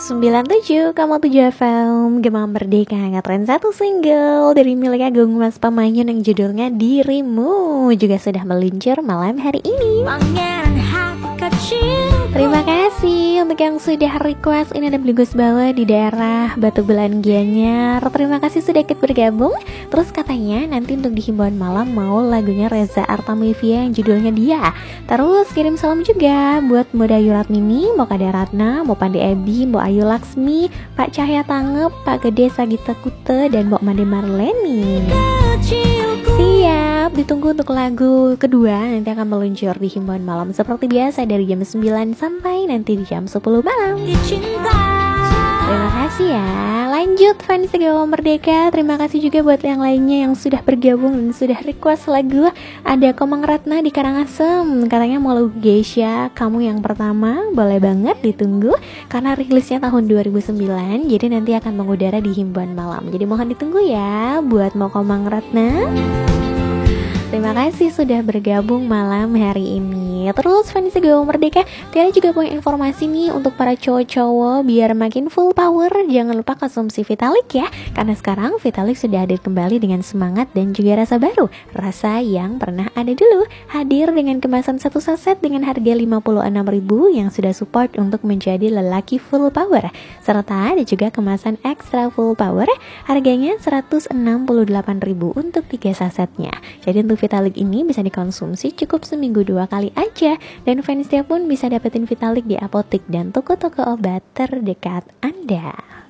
97,7 FM Gema Merdeka ngetren satu single dari milik Agung Mas Pamahyun yang judulnya Dirimu juga sudah meluncur malam hari ini. Terima kasih untuk yang sudah request. Ini ada Bligus Bawa di daerah Batu Belan Gianyar. Terima kasih sudah ikut bergabung. Terus katanya nanti untuk di himbauan malam mau lagunya Reza Artamevia yang judulnya Dia. Terus kirim salam juga buat Mbak Dayu Ratmini, Mbak Kade Ratna, Mbak Pande Ebi, Mbak Ayu Laksmi, Pak Cahya Tangep, Pak Gede Sagita Kute, dan Mbak Made Marleni. Siap, ditunggu untuk lagu kedua nanti akan meluncur di himbauan malam seperti biasa dari jam 9 sampai nanti di jam 10 malam. Terima kasih ya. Lanjut fans Gema Merdeka. Terima kasih juga buat yang lainnya yang sudah bergabung dan sudah request lagu. Ada Komang Ratna di Karangasem, katanya mau lagu Geisha Kamu Yang Pertama. Boleh banget ditunggu karena rilisnya tahun 2009. Jadi nanti akan mengudara di himbauan malam. Jadi mohon ditunggu ya buat mau Komang Ratna. Terima kasih sudah bergabung malam hari ini. Terus fans Gema Merdeka, Tiara juga punya informasi nih untuk para cowok-cowok biar makin full power. Jangan lupa konsumsi Vitalik ya, karena sekarang Vitalik sudah hadir kembali dengan semangat dan juga rasa baru. Rasa yang pernah ada dulu. Hadir dengan kemasan satu saset dengan harga 56.000 yang sudah support untuk menjadi lelaki full power. Serta ada juga kemasan extra full power, harganya 168.000 untuk 3 sasetnya. Jadi untuk Vitalik ini bisa dikonsumsi cukup seminggu 2 kali aja. Dan fansnya pun bisa dapetin Vitalik di apotek dan toko-toko obat terdekat Anda.